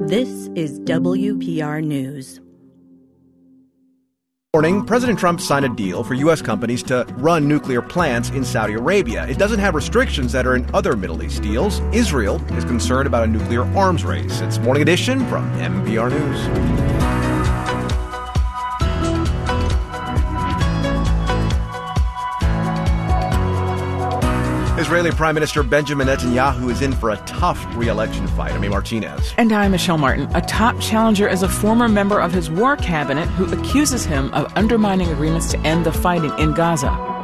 This is WPR News. Morning, President Trump signed a deal for U.S. companies to run nuclear plants in Saudi Arabia. It doesn't have restrictions that are in other Middle East deals. Israel is concerned about a nuclear arms race. It's Morning Edition from NPR News. Israeli Prime Minister Benjamin Netanyahu is in for a tough re-election fight. I'm Martinez. And I'm Michelle Martin. A top challenger is a former member of his war cabinet who accuses him of undermining agreements to end the fighting in Gaza.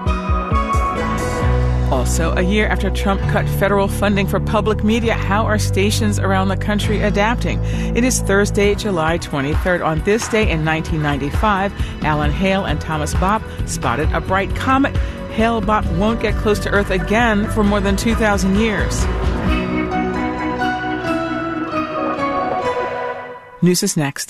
Also, a year after Trump cut federal funding for public media, how are stations around the country adapting? It is Thursday, July 23rd. On this day in 1995, Alan Hale and Thomas Bopp spotted a bright comet. Hale-Bopp won't get close to Earth again for more than 2,000 years. News is next.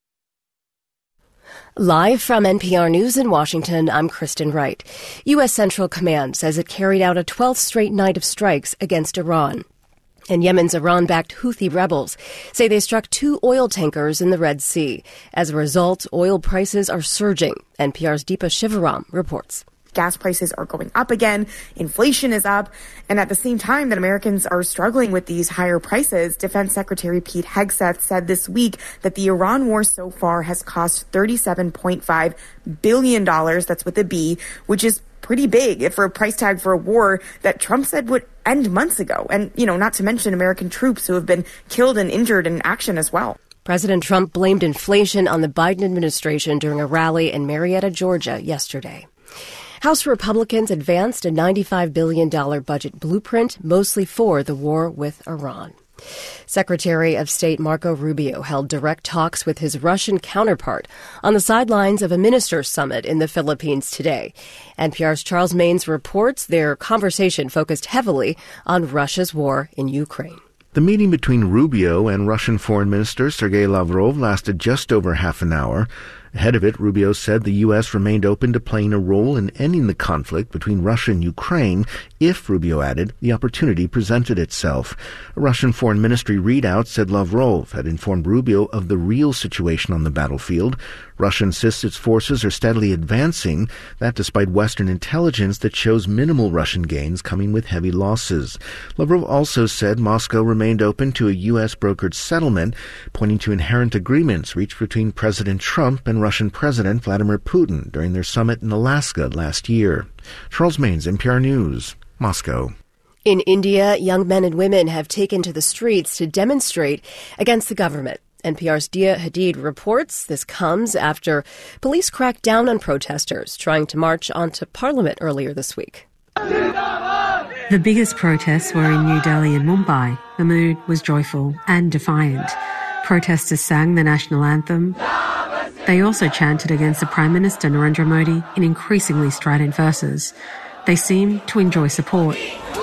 Live from NPR News in Washington, I'm Kristen Wright. U.S. Central Command says it carried out a 12th straight night of strikes against Iran. And Yemen's Iran-backed Houthi rebels say they struck 2 oil tankers in the Red Sea. As a result, oil prices are surging. NPR's Deepa Shivaram reports. Gas prices are going up again, inflation is up, and at the same time that Americans are struggling with these higher prices, Defense Secretary Pete Hegseth said this week that the Iran war so far has cost $37.5 billion, that's with a B, which is pretty big for a price tag for a war that Trump said would end months ago. And, not to mention American troops who have been killed and injured in action as well. President Trump blamed inflation on the Biden administration during a rally in Marietta, Georgia yesterday. House Republicans advanced a $95 billion budget blueprint, mostly for the war with Iran. Secretary of State Marco Rubio held direct talks with his Russian counterpart on the sidelines of a ministers' summit in the Philippines today. NPR's Charles Maynes reports their conversation focused heavily on Russia's war in Ukraine. The meeting between Rubio and Russian Foreign Minister Sergei Lavrov lasted just over half an hour. Ahead of it, Rubio said the U.S. remained open to playing a role in ending the conflict between Russia and Ukraine if, Rubio added, the opportunity presented itself. A Russian Foreign Ministry readout said Lavrov had informed Rubio of the real situation on the battlefield. Russia insists its forces are steadily advancing, that despite Western intelligence that shows minimal Russian gains coming with heavy losses. Lavrov also said Moscow remained open to a U.S.-brokered settlement, pointing to inherent agreements reached between President Trump and Russian President Vladimir Putin during their summit in Alaska last year. Charles Maynes, NPR News, Moscow. In India, young men and women have taken to the streets to demonstrate against the government. NPR's Dia Hadid reports this comes after police cracked down on protesters trying to march onto Parliament earlier this week. The biggest protests were in New Delhi and Mumbai. The mood was joyful and defiant. Protesters sang the national anthem. They also chanted against the Prime Minister Narendra Modi in increasingly strident verses. They seemed to enjoy support.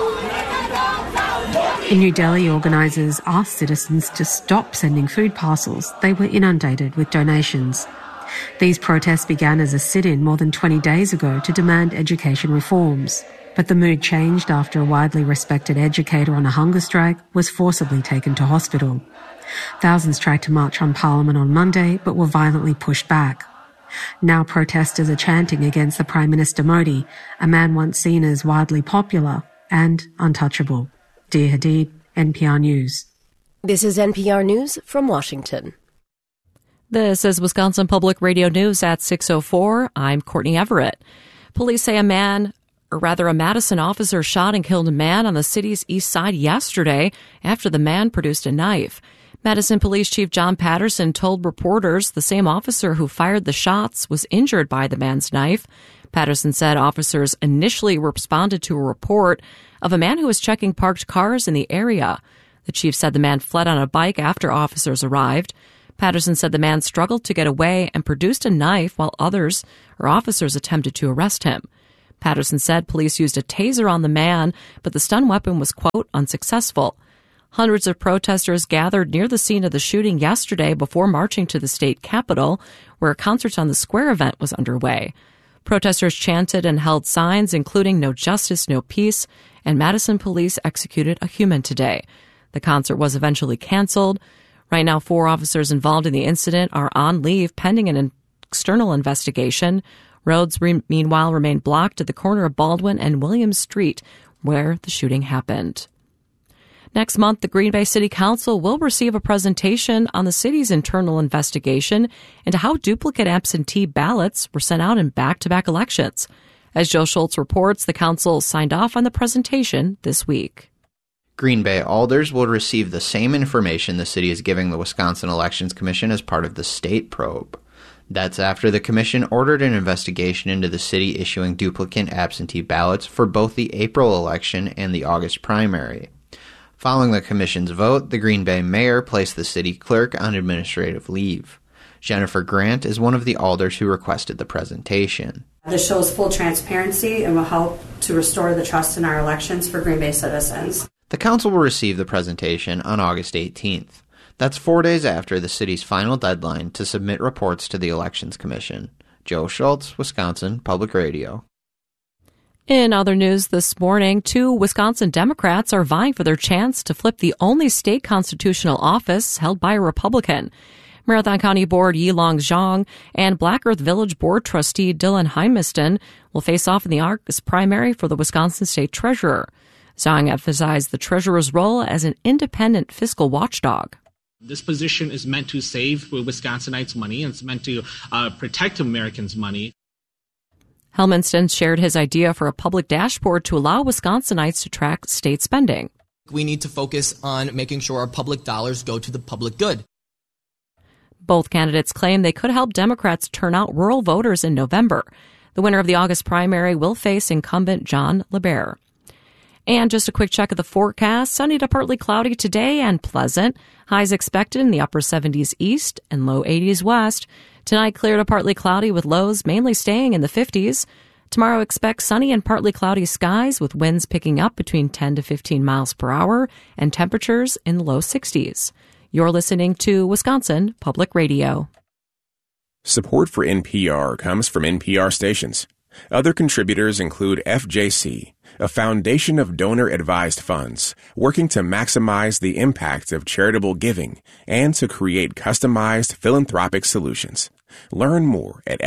In New Delhi, organisers asked citizens to stop sending food parcels. They were inundated with donations. These protests began as a sit-in more than 20 days ago to demand education reforms. But the mood changed after a widely respected educator on a hunger strike was forcibly taken to hospital. Thousands tried to march on Parliament on Monday, but were violently pushed back. Now protesters are chanting against the Prime Minister Modi, a man once seen as widely popular and untouchable. Dia Hadid, NPR News. This is NPR News from Washington. This is Wisconsin Public Radio News at 6:04. I'm Courtney Everett. Police say a Madison officer shot and killed a man on the city's east side yesterday after the man produced a knife. Madison Police Chief John Patterson told reporters the same officer who fired the shots was injured by the man's knife. Patterson said officers initially responded to a report of a man who was checking parked cars in the area. The chief said the man fled on a bike after officers arrived. Patterson said the man struggled to get away and produced a knife while officers attempted to arrest him. Patterson said police used a taser on the man, but the stun weapon was, quote, unsuccessful. Hundreds of protesters gathered near the scene of the shooting yesterday before marching to the state capitol, where a Concerts on the Square event was underway. Protesters chanted and held signs including "No Justice, No Peace," and Madison police executed a human today. The concert was eventually canceled. Right now, 4 officers involved in the incident are on leave pending an external investigation. Roads, meanwhile, remain blocked at the corner of Baldwin and Williams Street, where the shooting happened. Next month, the Green Bay City Council will receive a presentation on the city's internal investigation into how duplicate absentee ballots were sent out in back-to-back elections. As Joe Schultz reports, the council signed off on the presentation this week. Green Bay alders will receive the same information the city is giving the Wisconsin Elections Commission as part of the state probe. That's after the commission ordered an investigation into the city issuing duplicate absentee ballots for both the April election and the August primary. Following the commission's vote, the Green Bay mayor placed the city clerk on administrative leave. Jennifer Grant is one of the alders who requested the presentation. This shows full transparency and will help to restore the trust in our elections for Green Bay citizens. The council will receive the presentation on August 18th. That's 4 days after the city's final deadline to submit reports to the Elections Commission. Joe Schultz, Wisconsin Public Radio. In other news this morning, 2 Wisconsin Democrats are vying for their chance to flip the only state constitutional office held by a Republican. Marathon County Board Yilong Zhang and Black Earth Village Board trustee Dylan Hymiston will face off in the August primary for the Wisconsin State Treasurer. Zhang emphasized the treasurer's role as an independent fiscal watchdog. This position is meant to save Wisconsinites money, and it's meant to protect Americans' money. Helminston shared his idea for a public dashboard to allow Wisconsinites to track state spending. We need to focus on making sure our public dollars go to the public good. Both candidates claim they could help Democrats turn out rural voters in November. The winner of the August primary will face incumbent John LeBaire. And just a quick check of the forecast. Sunny to partly cloudy today and pleasant. Highs expected in the upper 70s east and low 80s west. Tonight, clear to partly cloudy with lows mainly staying in the 50s. Tomorrow, expect sunny and partly cloudy skies with winds picking up between 10 to 15 miles per hour and temperatures in the low 60s. You're listening to Wisconsin Public Radio. Support for NPR comes from NPR stations. Other contributors include FJC, a foundation of donor-advised funds working to maximize the impact of charitable giving and to create customized philanthropic solutions. Learn more at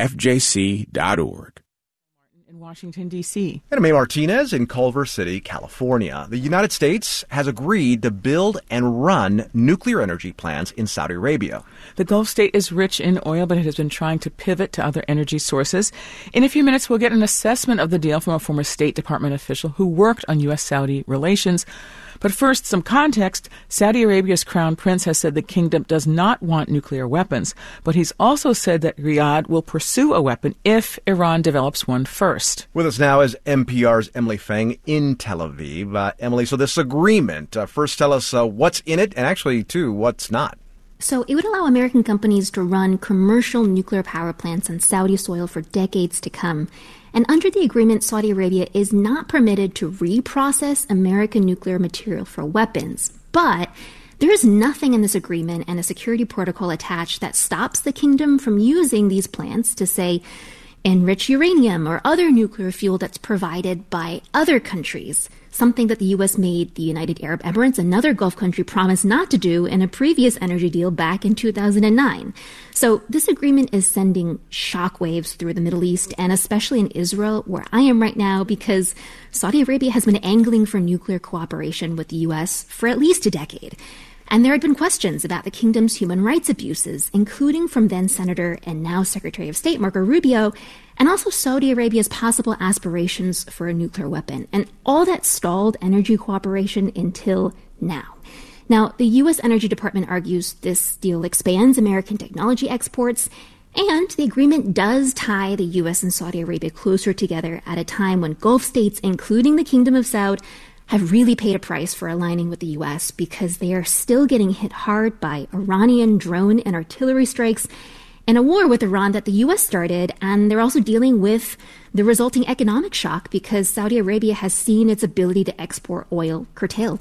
fjc.org. In Washington, D.C. And May Martinez in Culver City, California. The United States has agreed to build and run nuclear energy plants in Saudi Arabia. The Gulf state is rich in oil, but it has been trying to pivot to other energy sources. In a few minutes, we'll get an assessment of the deal from a former State Department official who worked on U.S.-Saudi relations. But first, some context. Saudi Arabia's crown prince has said the kingdom does not want nuclear weapons, but he's also said that Riyadh will pursue a weapon if Iran develops one first. With us now is NPR's Emily Feng in Tel Aviv. Emily, so this agreement, first tell us what's in it and actually, too, what's not. So it would allow American companies to run commercial nuclear power plants on Saudi soil for decades to come. And under the agreement, Saudi Arabia is not permitted to reprocess American nuclear material for weapons. But there is nothing in this agreement and a security protocol attached that stops the kingdom from using these plants to, say, enrich uranium or other nuclear fuel that's provided by other countries, something that the U.S. made the United Arab Emirates, another Gulf country, promise not to do in a previous energy deal back in 2009. So this agreement is sending shockwaves through the Middle East and especially in Israel, where I am right now, because Saudi Arabia has been angling for nuclear cooperation with the U.S. for at least a decade. And there had been questions about the kingdom's human rights abuses, including from then-Senator and now Secretary of State Marco Rubio, and also Saudi Arabia's possible aspirations for a nuclear weapon. And all that stalled energy cooperation until now. Now, the U.S. Energy Department argues this deal expands American technology exports, and the agreement does tie the U.S. and Saudi Arabia closer together at a time when Gulf states, including the Kingdom of Saud, have really paid a price for aligning with the U.S. because they are still getting hit hard by Iranian drone and artillery strikes and a war with Iran that the U.S. started, and they're also dealing with the resulting economic shock because Saudi Arabia has seen its ability to export oil curtailed.